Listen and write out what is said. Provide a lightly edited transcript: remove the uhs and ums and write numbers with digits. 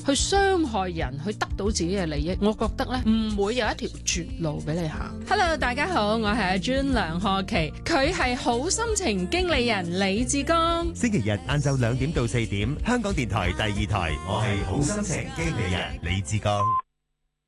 去傷害人，去得到自己嘅利益，我覺得呢唔會有一條絕路俾你行。Hello， 大家好，我係阿 June 梁賀琪，佢係好心情經理人李志剛。 星期日晏晝2點到4點，香港電台第2台，我係好心情經理人李志剛。